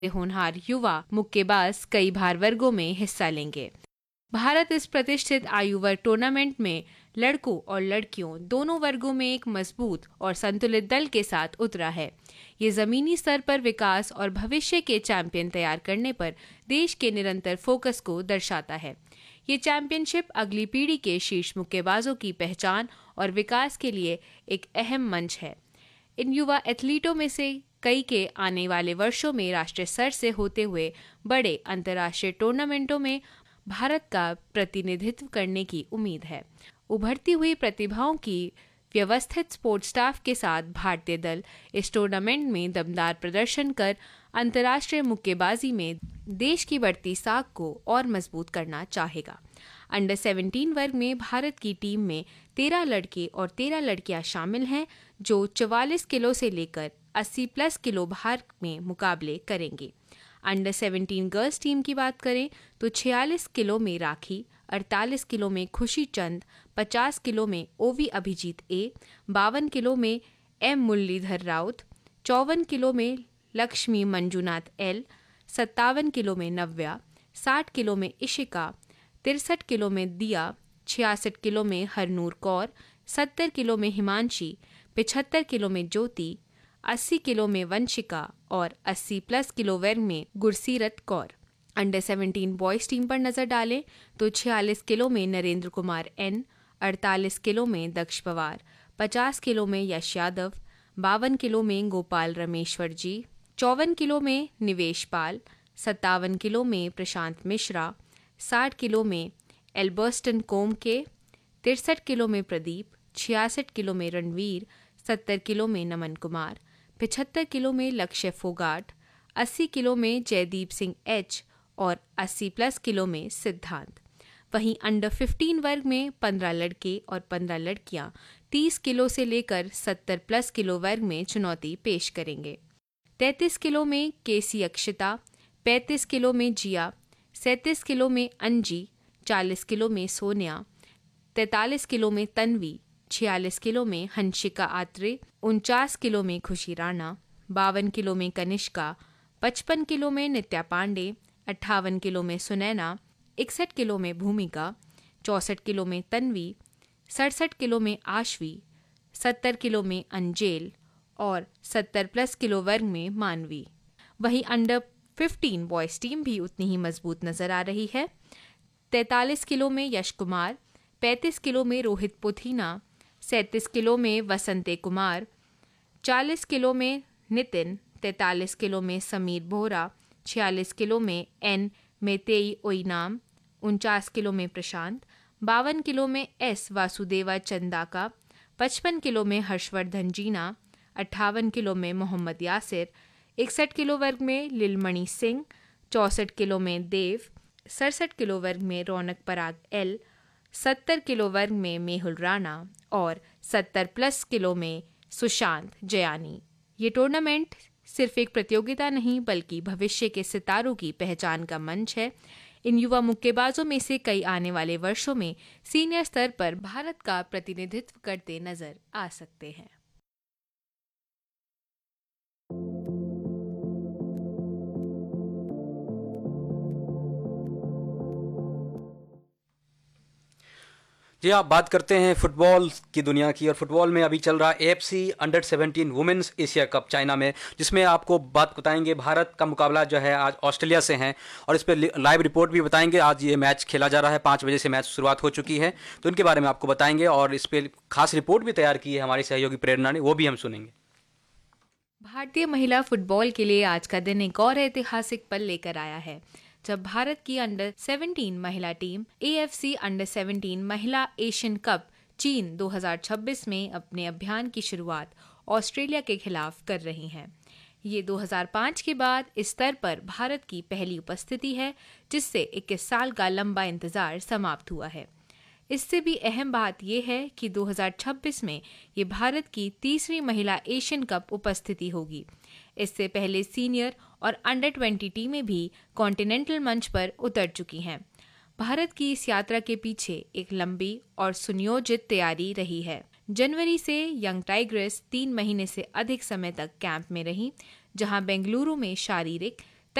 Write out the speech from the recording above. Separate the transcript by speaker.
Speaker 1: होनहार युवा मुक्केबाज कई भार वर्गों में हिस्सा लेंगे। भारत इस प्रतिष्ठित आयु वर्ग टूर्नामेंट में लड़कों और लड़कियों दोनों वर्गों में एक मजबूत और संतुलित दल के साथ उतरा है। ये जमीनी स्तर पर विकास और भविष्य के चैंपियन तैयार करने पर देश के निरंतर फोकस को दर्शाता है। ये चैंपियनशिप अगली पीढ़ी के शीर्ष मुक्केबाजों की पहचान और विकास के लिए एक अहम मंच है। इन युवा एथलीटों में से कई के आने वाले वर्षों में राष्ट्रीय स्तर से होते हुए बड़े अंतर्राष्ट्रीय टूर्नामेंटों में भारत का प्रतिनिधित्व करने की उम्मीद है। उभरती हुई प्रतिभाओं की व्यवस्थित स्पोर्ट्स स्टाफ के साथ भारतीय दल इस टूर्नामेंट में दमदार प्रदर्शन कर अंतर्राष्ट्रीय मुक्केबाजी में देश की बढ़ती साख को और मजबूत करना चाहेगा। अंडर 17 वर्ग में भारत की टीम में 13 लड़के और 13 लड़कियां शामिल हैं, जो 44 किलो से लेकर 80 प्लस किलो भार में मुकाबले करेंगे। अंडर 17 गर्ल्स टीम की बात करें तो 46 किलो में राखी, 48 किलो में खुशी चंद, 50 किलो में ओवी अभिजीत ए, 52 किलो में एम मुरलीधर राउत, 54 किलो में लक्ष्मी मंजुनाथ एल, 57 किलो में नव्या, 60 किलो में इशिका, 63 किलो में दिया, 66 किलो में हरनूर कौर, 70 किलो में हिमांशी, 75 किलो में ज्योति, 80 किलो में वंशिका और 80 प्लस किलो वर्ग में गुरसीरत कौर। अंडर 17 बॉयज टीम पर नजर डालें तो 46 किलो में नरेंद्र कुमार एन, 48 किलो में दक्ष पवार, 50 किलो में यश यादव, 52 किलो में गोपाल रमेश्वर जी, 54 किलो में निवेश पाल, 57 किलो में प्रशांत मिश्रा, 60 किलो में एल्बर्स्टन कोम के, 63 किलो में प्रदीप, 66 किलो में रणवीर, 70 किलो में नमन कुमार, 75 किलो में लक्ष्य फोगाट, 80 किलो में जयदीप सिंह एच और 80 प्लस किलो में सिद्धांत। वहीं अंडर 15 वर्ग में 15 लड़के और 15 लड़कियां 30 किलो से लेकर 70 प्लस किलो वर्ग में चुनौती पेश करेंगे। 33 किलो में केसी अक्षिता, 35 किलो में जिया, 37 किलो में अंजी, 40 किलो में सोनिया, 43 किलो में तन्वी, 46 किलो में हंशिका आत्रे, 49 किलो में खुशी राणा, 52 किलो में कनिष्का, 55 किलो में नित्या पांडे, 58 किलो में सुनैना, 61 किलो में भूमिका, 64 किलो में तन्वी, 67 किलो में आशवी, 70 किलो में अंजेल और 70 प्लस किलो वर्ग में मानवी। वहीं अंडर 15 बॉयज टीम भी उतनी ही मजबूत नजर आ रही है। 43 किलो में यश कुमार, 35 किलो में रोहित पुथीना, 37 किलो में वसंते कुमार, 40 किलो में नितिन, 43 किलो में समीर बोहरा, 46 किलो में एन मेतेई ओइनाम, 49 किलो में प्रशांत, 52 किलो में एस वासुदेवा चंदाका, 55 किलो में हर्षवर्धन जीना, 58 किलो में मोहम्मद यासिर, 61 किलो वर्ग में लिलमणि सिंह, 64 किलो में देव, 67 किलो वर्ग में रौनक पराग एल, 70 किलो वर्ग में मेहुल राणा और 70 प्लस किलो में सुशांत जयानी। ये टूर्नामेंट सिर्फ एक प्रतियोगिता नहीं बल्कि भविष्य के सितारों की पहचान का मंच है। इन युवा मुक्केबाजों में से कई आने वाले वर्षों में सीनियर स्तर पर भारत का प्रतिनिधित्व करते नजर आ सकते हैं।
Speaker 2: जी, आप बात करते हैं फुटबॉल की दुनिया की, और फुटबॉल में अभी चल रहा AFC under 17 women's Asia cup China में, जिसमें आपको बात बताएंगे भारत का मुकाबला जो है आज ऑस्ट्रेलिया से है, और इस पर लाइव रिपोर्ट भी बताएंगे। आज ये मैच खेला जा रहा है, 5 बजे से मैच शुरुआत हो चुकी है, तो इनके बारे में आपको बताएंगे, और इस पर खास रिपोर्ट भी तैयार की है हमारी सहयोगी प्रेरणा ने, वो भी हम सुनेंगे।
Speaker 1: भारतीय महिला फुटबॉल के लिए आज का दिन एक और ऐतिहासिक पल लेकर आया है, जब भारत की अंडर 17 महिला टीम AFC अंडर 17 महिला एशियन कप चीन 2026 में अपने अभियान की शुरुआत ऑस्ट्रेलिया के खिलाफ कर रही हैं। ये 2005 के बाद इस स्तर पर भारत की पहली उपस्थिति है, जिससे 21 साल का लंबा इंतजार समाप्त हुआ है। इससे भी अहम बात यह है कि 2026 में ये भारत की तीसरी महिला एशियन कप उपस्थिति होगी। इससे पहले सीनियर और अंडर 20 टीमें भी कॉन्टिनेंटल मंच पर उतर चुकी हैं। भारत की इस यात्रा के पीछे एक लंबी और सुनियोजित तैयारी रही है। जनवरी से यंग टाइग्रेस 3 महीने से अधिक समय तक कैंप में रही, जहां बेंगलुरु में शारीरिक,